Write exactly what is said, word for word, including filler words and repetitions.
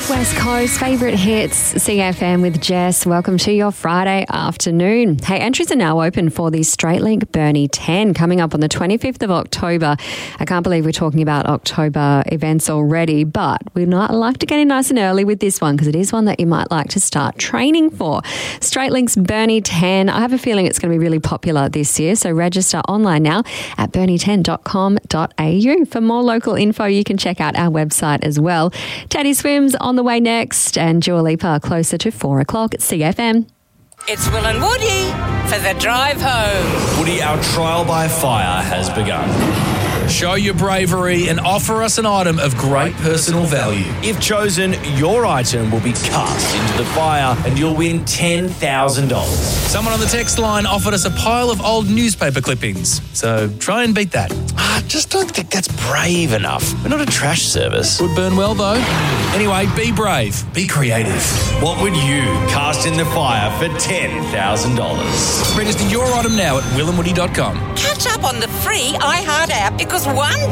West Coast favourite hits, C F M with Jess. Welcome to your Friday afternoon. Hey, entries are now open for the Straight Link Burnie ten coming up on the twenty-fifth of October. I can't believe we're talking about October events already, but we'd not like to get in nice and early with this one because it is one that you might like to start training for. Straight Link's Burnie ten. I have a feeling it's going to be really popular this year, so register online now at burnie ten dot com dot a u. For more local info, you can check out our website as well. Teddy Swims on the way next, and Dua Lipa closer to four o'clock at C F M. It's Will and Woody for the drive home. Woody, our trial by fire has begun. Show your bravery and offer us an item of great personal value. If chosen, your item will be cast into the fire and you'll win ten thousand dollars. Someone on the text line offered us a pile of old newspaper clippings, so try and beat that. I just don't think that's brave enough. We're not a trash service. Would burn well, though. Anyway, be brave. Be creative. What would you cast in the fire for ten thousand dollars? Register your item now at will and woody dot com. Catch up on the free iHeart app because one